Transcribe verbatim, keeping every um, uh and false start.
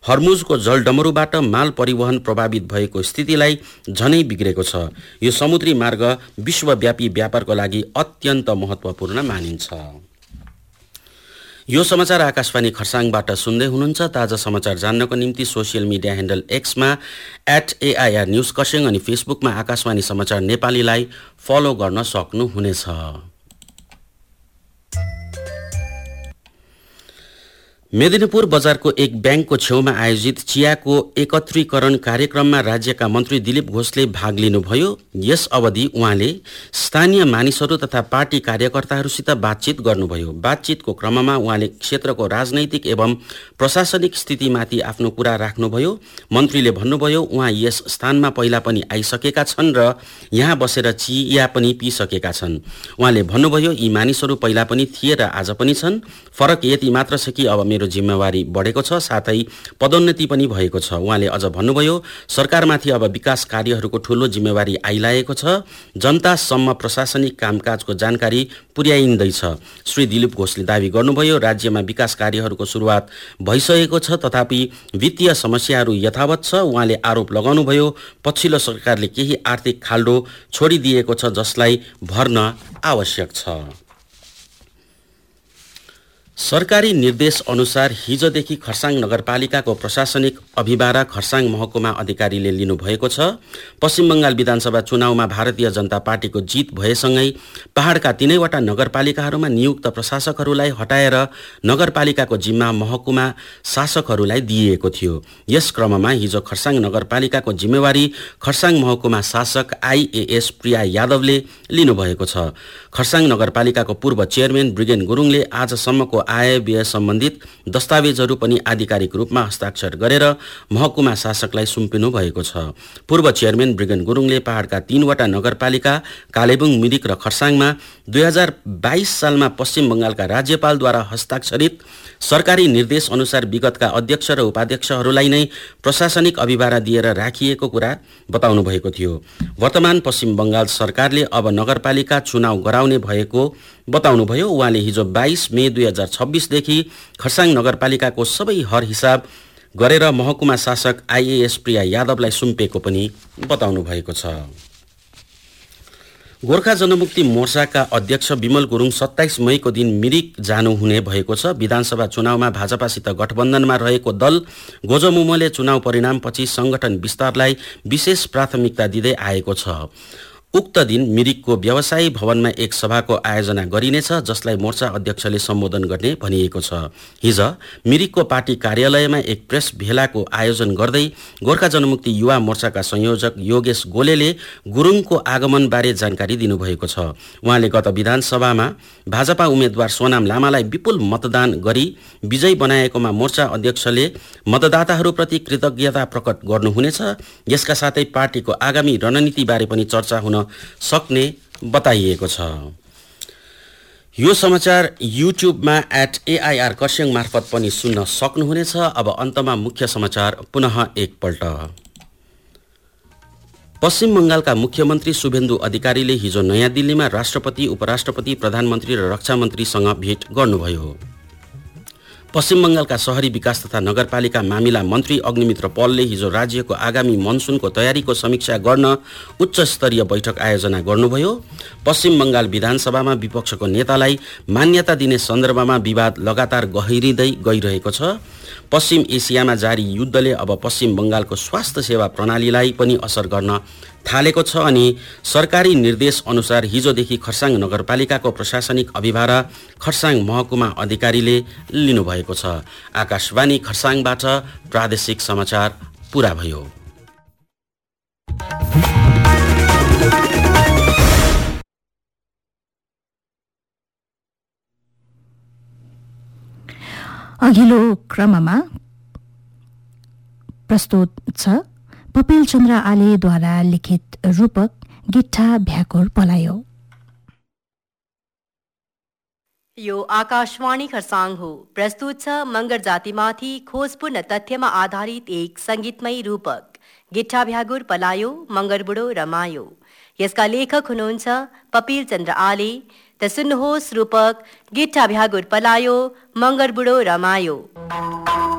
हर्मुजको जलडमरूबाट माल परिवहन प्रभावित भएको स्थितिलाई झनै बिग्रेको छ। यो समुद्री मार्ग विश्वव्यापी व्यापारको लागि अत्यन्त महत्त्वपूर्ण मानिन्छ। यो समाचार आकाशवाणी खरसाङबाट सुन्दै हुनुहुन्छ। ताजा समाचार जान्नको निम्ति social media handle एक्समा at AIR news Kurseong अनि फेसबुकमा आकाशवाणी समाचार नेपालीलाई फलो गर्न सक्नुहुनेछ। मेदिनीपुर बजारको एक ब्याङ्कको छेउमा आयोजित चियाको एकत्रीकरण कार्यक्रममा राज्यका मन्त्री दिलीप घोषले भाग लिनुभयो। यस अवधि उहाँले स्थानीय मानिसहरू तथा पार्टी कार्यकर्ताहरूसित बातचित गर्नुभयो। बातचितको क्रममा उहाँले क्षेत्रको राजनैतिक एवं प्रशासनिक स्थितिमाथि आफ्नो कुरा राख्नुभयो। मन्त्रीले भन्नुभयो उहाँ यस स्थानमा पहिला पनि आइसकेका छन् र यहाँ बसेर चिया पनि पिइसकेका छन्। उहाँले भन्नुभयो यी मानिसहरू पहिला पनि थिए र आज पनि छन्। फरक यति मात्र छ कि अब जिम्मेवारी बढेको छ, साथै पदोन्नति पनि भएको छ। उहाँले अझ भन्नुभयो सरकारमाथि अब विकास कार्यहरूको ठूलो जिम्मेवारी आइलागेको छ। जनतासम्म प्रशासनिक कामकाजको जानकारी पुर्याइँदैछ। श्री दिलीप घोषले दावी गर्नुभयो राज्यमा विकास कार्यहरूको सुरुवात भइसकेको छ तथापि वित्तीय समस्याहरू यथावत छ। उहाँले आरोप लगाउनुभयो पछिल्लो सरकारले केही आर्थिक खाल्डो छोडिदिएको छ जसलाई भर्न आवश्यक छ। सरकारी निर्देश अनुसार हिजोदेखि खरसाङ नगरपालिकाको प्रशासनिक अभिभार खरसाङ महकुमा अधिकारीले लिनुभएको छ। पश्चिम बंगाल विधानसभा चुनावमा भारतीय जनता पार्टीको जित भएसँगै पहाडका तीनैवटा नगरपालिकाहरूमा नियुक्त प्रशासकहरूलाई हटाएर नगरपालिकाको जिम्मा महकुमा शासकहरूलाई दिइएको थियो। यस क्रममा हिजो खरसाङ नगरपालिकाको जिम्मेवारी खरसाङ महकुमा शासक आइएएस प्रिया यादवले लिनुभएको छ। खरसाङ नगरपालिकाको पूर्व चेयरम्यान ब्रिगेन गुरुङले आजसम्मको आय व्यय सम्बन्धित दस्तावेजहरू पनि आधिकारिक रूपमा हस्ताक्षर गरेर महकुमा शासकलाई सुम्पिनु भएको छ। पूर्व चेयरम्यान ब्रिगेन गुरुङले पहाडका तीनवटा नगरपालिका कालेबुङ, मिरिक र खरसाङमा दुई हजार बाइस सालमा पश्चिम बंगालका राज्यपालद्वारा हस्ताक्षरित सरकारी निर्देश अनुसार विगतका अध्यक्ष र उपाध्यक्षहरूलाई नै प्रशासनिक अभिभार दिएर राखिएको कुरा बताउनु भएको थियो। वर्तमान पश्चिम बंगाल सरकारले अब नगरपालिका चुनाव गराउने भएको बताउनुभयो। उहाँले हिजो बाइस मे दुई हजार छब्बिसदेखि खरसाङ नगरपालिकाको सबै हर हिसाब गरेर महकुमा शासक आइएएस प्रिया यादवलाई सुम्पेको पनि बताउनु भएको छ। गोर्खा जनमुक्ति मोर्चाका अध्यक्ष विमल गुरुङ सत्ताइस मईको दिन मिरिक जानुहुने भएको छ। विधानसभा चुनावमा भाजपासित गठबन्धनमा रहेको दल गोजमुमोले चुनाव परिणामपछि संगठन विस्तारलाई विशेष प्राथमिकता दिँदै आएको छ। उक्त दिन मिरिकको व्यवसायी भवनमा एक सभाको आयोजना गरिनेछ जसलाई मोर्चा अध्यक्षले सम्बोधन गर्ने भनिएको छ। हिज मिरिकको पार्टी कार्यालयमा एक प्रेस भेलाको आयोजन गर्दै गोर्खा जनमुक्ति युवा मोर्चाका संयोजक योगेश गोलेले गुरुङको आगमनबारे जानकारी दिनुभएको छ। उहाँले गत विधानसभामा भाजपा उम्मेद्वार सोनाम लामालाई विपुल मतदान गरी विजयी बनाएकोमा मोर्चा अध्यक्षले मतदाताहरूप्रति कृतज्ञता प्रकट गर्नुहुनेछ। यसका साथै पार्टीको आगामी रणनीतिबारे पनि चर्चा हुन सक्ने बताइएको छ। यो समाचार युट्युबमा एट एआइआर खरसाङ मार्फत पनि सुन्न सक्नुहुनेछ। अब अन्तमा मुख्य समाचार पुनः एकपल्ट। पश्चिम बंगालका मुख्यमन्त्री शुभेन्दु अधिकारीले हिजो नयाँ दिल्लीमा राष्ट्रपति, उपराष्ट्रपति, प्रधानमन्त्री र रक्षा मन्त्रीसँग भेट गर्नुभयो। पश्चिम बंगालका शहरी विकास तथा नगरपालिका मामिला मन्त्री अग्निमित्र पलले हिजो राज्यको आगामी मनसुनको तयारीको समीक्षा गर्न उच्च स्तरीय बैठक आयोजना गर्नुभयो। पश्चिम बंगाल विधानसभामा विपक्षको नेतालाई मान्यता दिने सन्दर्भमा विवाद लगातार गहिरिँदै गइरहेको छ। पश्चिम एसियामा जारी युद्धले अब पश्चिम बंगालको स्वास्थ्य सेवा प्रणालीलाई पनि असर गर्न थालेको छ अनि सरकारी निर्देश अनुसार हिजोदेखि खरसाङ नगरपालिकाको प्रशासनिक अभिभार खरसाङ महकुमा अधिकारीले लिनुभएको छ। आकाशवाणी खरसाङबाट प्रादेशिक समाचार पूरा भयो। अघिल्लो क्रममा प्रस्तुत छ पपिल चन्द्र आलेद्वारा लिखित रूपक गिट्ठा भ्याकुर पलायो। यो आकाशवाणी खरसाङ हो। प्रस्तुत छ मंगर जातिमाथि खोजपूर्ण तथ्यमा आधारित एक संगीतमय रूपक गिट्ठा भ्याकुर पलायो मंगर बुढो रमायो। यसका लेखक हुनुहुन्छ पपिल चन्द्र आले। त सुन्नुहोस् रूपक गिट्ठा भ्याकुर पलायो मंगर बुढो रमायो।